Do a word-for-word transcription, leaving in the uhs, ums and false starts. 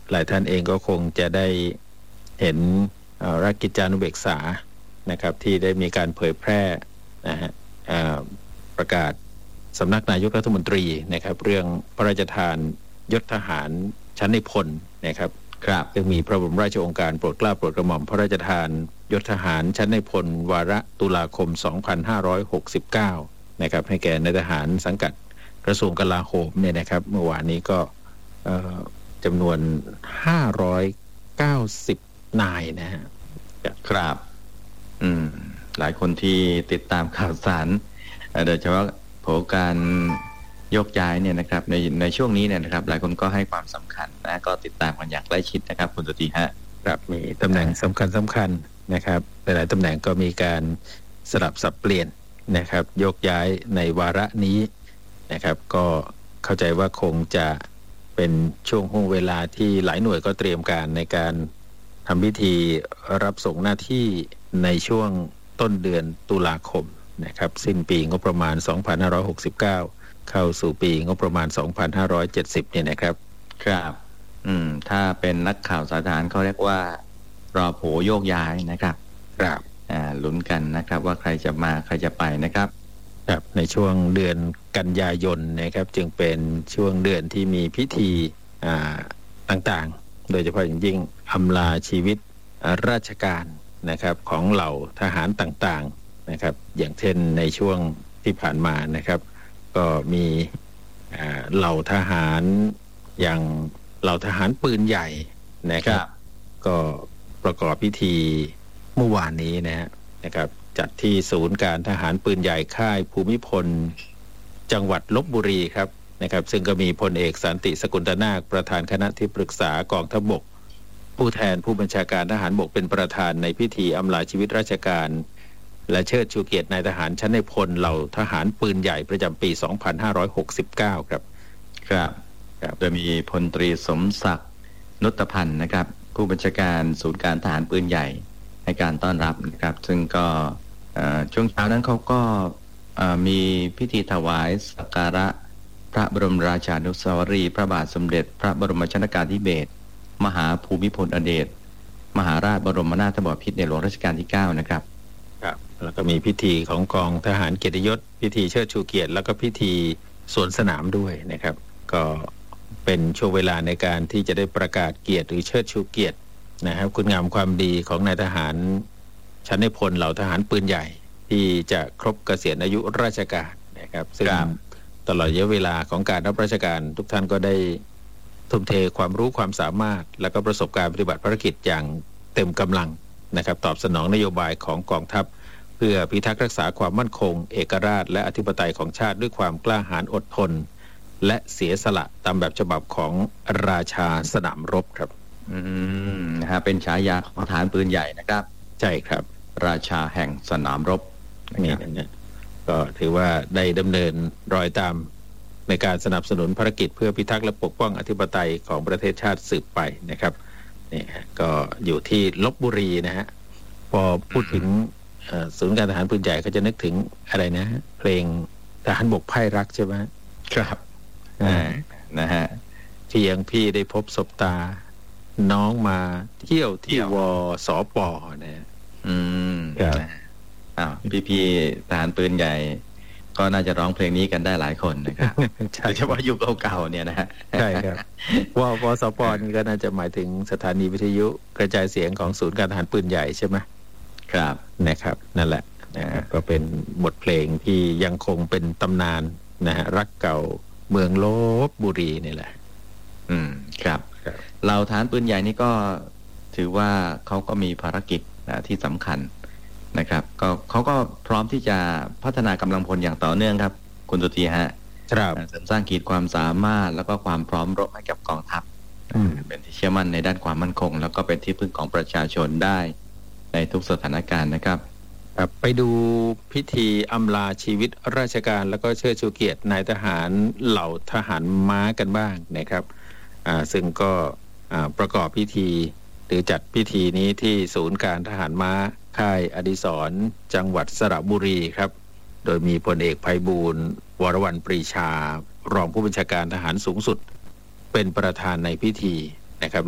หลายท่านเองก็คงจะได้เห็นราชกิจจานุเบกษานะครับที่ได้มีการเผยแพร่นะฮะประกาศสำนักนายกรัฐมนตรีนะครับเรื่องพระราชทานยศทหารชั้นในพลนะครับครับซึ่งมีพระบรมราชโองการโปรดเกล้าโปรดกระหม่อมพระราชทานยศทหารชั้นในพลวาระตุลาคมสองพันห้าร้อยหกสิบเก้านะครับให้แก่นายทหารสังกัดกระทรวงกลาโหมเนี่ยนะครับเมื่อวานนี้ก็จำนวนห้าร้อยเก้าสิบนายนะฮะครับอืมหลายคนที่ติดตามข่าวสารโดยเฉพาะโผการยกย้ายเนี่ยนะครับในในช่วงนี้เนี่ยนะครับหลายคนก็ให้ความสำคัญนะก็ติดตามกันอย่างใกล้ชิดนะครับคุณสุธีฮะครับมีตำแหน่งสำคัญสำคัญนะครับหลายๆตำแหน่งก็มีการสลับสับเปลี่ยนนะครับยกย้ายในวาระนี้นะครับก็เข้าใจว่าคงจะเป็นช่วงห่วงเวลาที่หลายหน่วยก็เตรียมการในการทำพิธีรับส่งหน้าที่ในช่วงต้นเดือนตุลาคมนะครับสิ้นปีงบประมาณสองพันห้าร้อยหกสิบเก้าเข้าสู่ปีงบประมาณสองพันห้าร้อยเจ็ดสิบเนี่ยนะครับครับอืมถ้าเป็นนักข่าวสายทหารเขาเรียกว่ารอโผโยกย้ายนะครับครับอ่าลุ้นกันนะครับว่าใครจะมาใครจะไปนะครับครับในช่วงเดือนกันยายนนะครับจึงเป็นช่วงเดือนที่มีพิธีอ่าต่างๆโดยเฉพาะอย่างยิ่งอำลาชีวิตราชการนะครับของเหล่าทหารต่างๆนะครับอย่างเช่นในช่วงที่ผ่านมานะครับก็มีเหล่าทหารอย่างเหล่าทหารปืนใหญ่นะครับก็ประกอบพิธีเมื่อวานนี้นะฮะนะครับจัดที่ศูนย์การทหารปืนใหญ่ค่ายภูมิพลจังหวัดลพบุรีครับนะครับซึ่งก็มีพลเอกสันติสกุลตนาคประธานคณะที่ปรึกษากองทัพบกผู้แทนผู้บัญชาการทหารบกเป็นประธานในพิธีอำลาชีวิตราชการและเชิดชูเกียรตินายทหารชั้นในพลเหล่าทหารปืนใหญ่ประจำปีสองพันห้าร้อยหกสิบเก้าครับครับโดยมีพลตรีสมศักดิ์นุตพันธ์นะครับผู้บัญชาการศูนย์การทหารปืนใหญ่ให้การต้อนรับนะครับซึ่งก็ช่วงเช้านั้นเขาก็มีพิธีถวายสักการะพระบรมราชานุสาวรีย์พระบาทสมเด็จพระบรมชนกาธิเบศรมหาภูมิพลอเดชมหาราชบรมนาถบพิตรในหลวงรัชกาลที่เก้านะครับครับแล้วก็มีพิธีของกองทหารเกียรติยศพิธีเชิดชูเกียรติแล้วก็พิธีสวนสนามด้วยนะครับก็เป็นช่วงเวลาในการที่จะได้ประกาศเกียรติหรือเชิดชูเกียรตินะครับคุณงามความดีของนายทหารชั้นในพลเหล่าทหารปืนใหญ่ที่จะครบเกษียณอายุราชการนะครับซึ่งตลอดระยะเวลาของการรับราชการทุกท่านก็ได้ทุ่มเทความรู้ความสามารถและก็ประสบการณ์ปฏิบัติภารกิจอย่างเต็มกำลังนะครับตอบสนองนโยบายของกองทัพเพื่อพิทักษ์รักษาความมั่นคงเอกราชและอธิปไตยของชาติด้วยความกล้าหาญอดทนและเสียสละตามแบบฉบับของราชาสนามรบครับอืมนะฮะเป็นฉายาของทหารปืนใหญ่นะครับใช่ครับราชาแห่งสนามรบนี่นะก็ถือว่าได้ดำเนินรอยตามในการสนับสนุนภารกิจเพื่อพิทักษ์และปกป้องอธิปไตยของประเทศชาติสืบไปนะครับนี่ฮะก็อยู่ที่ลพบุรีนะฮะพอพูดถึงศูนย์การทหารปืนใหญ่เขาจะนึกถึงอะไรนะเพลงทหารบกไพร่รักใช่ไหมครับนะฮะเพียงพี่ได้พบศบตาน้องมาเที่ยวที่วสปนะอืมอ้าวพี่ๆทหารปืนใหญ่ก็น่าจะร้องเพลงนี้กันได้หลายคนนะครับโดยเฉพาะยุคเก่าๆเนี่ยนะฮะใช่ครับววสปนี่ก็น่าจะหมายถึงสถานีวิทยุกระจายเสียงของศูนย์การทหารปืนใหญ่ใช่ไหมครับนะครับนั่นแหละนะครับก็เป็นบทเพลงที่ยังคงเป็นตำนานนะฮะรักเก่าเมืองลพบุรีนี่แหละอืมครับเราทหารปืนใหญ่นี่ก็ถือว่าเขาก็มีภารกิจที่สำคัญนะครับก็เขาก็พร้อมที่จะพัฒนากำลังพลอย่างต่อเนื่องครับคุณสุธีฮะครับเสริมสร้างขีดความสามารถแล้วก็ความพร้อมรบให้กับกองทัพเป็นที่เชื่อมั่นในด้านความมั่นคงแล้วก็เป็นที่พึ่งของประชาชนได้ในทุกสถานการณ์นะครับไปดูพิธีอำลาชีวิตราชการแล้วก็เชิดชูเกียรตินายทหารเหล่าทหารม้ากันบ้างนะครับอ่าซึ่งก็อ่าประกอบพิธีหรือจัดพิธีนี้ที่ศูนย์การทหารม้าค่ายอดิศรจังหวัดสระบุรีครับโดยมีพลเอกไพบูลย์วรวรรณปรีชารองผู้บัญชาการทหารสูงสุดเป็นประธานในพิธีนะครับ